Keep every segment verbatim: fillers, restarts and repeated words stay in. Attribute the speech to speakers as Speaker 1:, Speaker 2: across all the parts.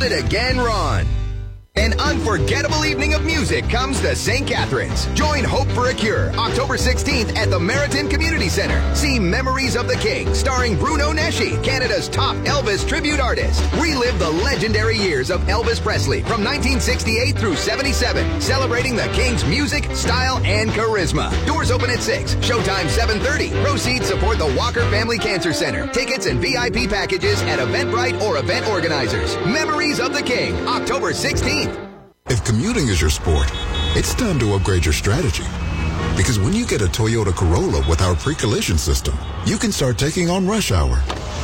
Speaker 1: Hold It Again, Ron. An unforgettable evening of music comes to Saint Catharines. Join Hope for a Cure October sixteenth at the Meriton Community Center. See Memories of the King starring Bruno Nesci, Canada's top Elvis tribute artist. Relive the legendary years of Elvis Presley from nineteen sixty-eight through seventy-seven, celebrating the King's music, style, and charisma. Doors open at six. Showtime seven thirty. Proceeds support the Walker Family Cancer Center. Tickets and V I P packages at Eventbrite or event organizers. Memories of the King, October sixteenth.
Speaker 2: If commuting is your sport, it's time to upgrade your strategy. Because when you get a Toyota Corolla with our pre-collision system, you can start taking on rush hour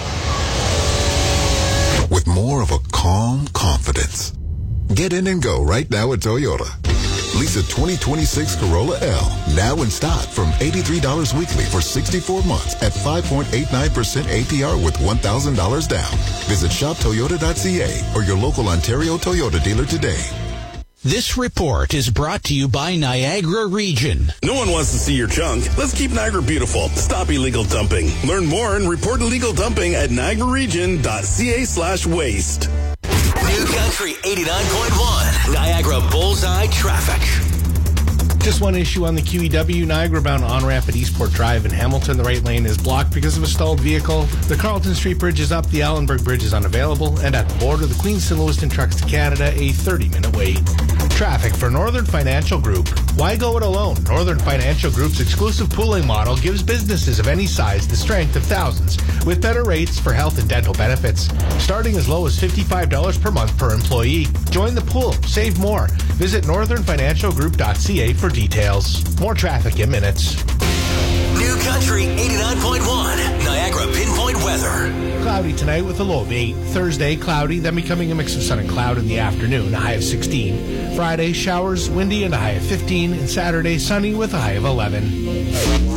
Speaker 2: with more of a calm confidence. Get in and go right now at Toyota. Lease a twenty twenty-six Corolla L now in stock from eighty-three dollars weekly for sixty-four months at five point eight nine percent A P R with one thousand dollars down. Visit shop toyota dot c a or your local Ontario Toyota dealer today.
Speaker 3: This report is brought to you by Niagara Region.
Speaker 4: No one wants to see your junk. Let's keep Niagara beautiful. Stop illegal dumping. Learn more and report illegal dumping at niagara region dot c a slash waste.
Speaker 5: New Country eighty-nine point one, Niagara Bullseye Traffic.
Speaker 6: Just one issue on the Q E W Niagara-bound on-ramp at Eastport Drive in Hamilton. The right lane is blocked because of a stalled vehicle. The Carleton Street Bridge is up. The Allenburg Bridge is unavailable. And at the border, the Queenston Lewiston Trucks to Canada, a thirty-minute wait. Traffic for Northern Financial Group. Why go it alone? Northern Financial Group's exclusive pooling model gives businesses of any size the strength of thousands with better rates for health and dental benefits. Starting as low as fifty-five dollars per month per employee. Join the pool. Save more. Visit northern financial group dot c a for details. More traffic in minutes.
Speaker 5: New Country eighty-nine point one, Niagara Pinpoint Weather.
Speaker 6: Cloudy tonight with a low of eight. Thursday, cloudy, then becoming a mix of sun and cloud in the afternoon, a high of sixteen. Friday, showers, windy, and a high of fifteen. And Saturday, sunny with a high of eleven.